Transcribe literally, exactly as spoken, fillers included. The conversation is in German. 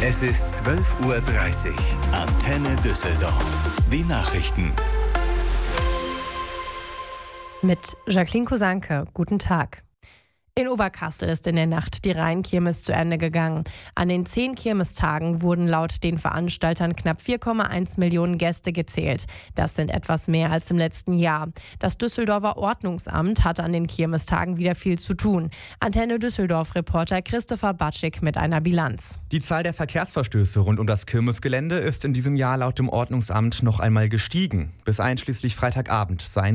Es ist zwölf Uhr dreißig. Antenne Düsseldorf. Die Nachrichten. Mit Jacqueline Kosanke. Guten Tag. In Oberkassel ist in der Nacht die Rheinkirmes zu Ende gegangen. An den zehn Kirmestagen wurden laut den Veranstaltern knapp vier Komma eins Millionen Gäste gezählt. Das sind etwas mehr als im letzten Jahr. Das Düsseldorfer Ordnungsamt hatte an den Kirmestagen wieder viel zu tun. Antenne Düsseldorf-Reporter Christopher Batschik mit einer Bilanz. Die Zahl der Verkehrsverstöße rund um das Kirmesgelände ist in diesem Jahr laut dem Ordnungsamt noch einmal gestiegen. Bis einschließlich Freitagabend seien